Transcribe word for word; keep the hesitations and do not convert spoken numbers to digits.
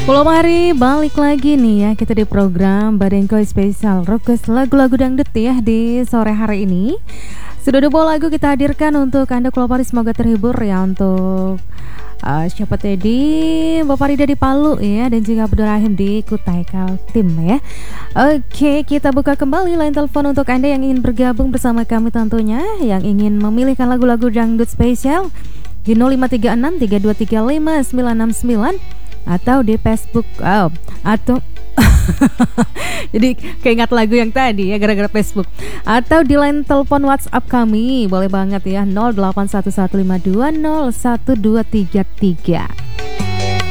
Pulau Mari balik lagi nih ya, kita di program Badengko Spesial Request lagu-lagu dangdut ya di sore hari ini. Sudah dua buah lagu kita hadirkan untuk Anda Pulau Mari, semoga terhibur ya. Untuk uh, siapa tadi, Bapak Rida di Palu ya, dan juga Abdul Rahim di Kutai Kaltim ya. Oke, kita buka kembali line telepon untuk Anda yang ingin bergabung bersama kami tentunya, yang ingin memilihkan lagu-lagu dangdut spesial di nol lima tiga enam tiga dua tiga lima sembilan enam sembilan atau di Facebook, oh, atau jadi keingat lagu yang tadi ya gara-gara Facebook, atau di line telepon WhatsApp kami boleh banget ya nol delapan satu satu lima dua nol satu dua tiga tiga.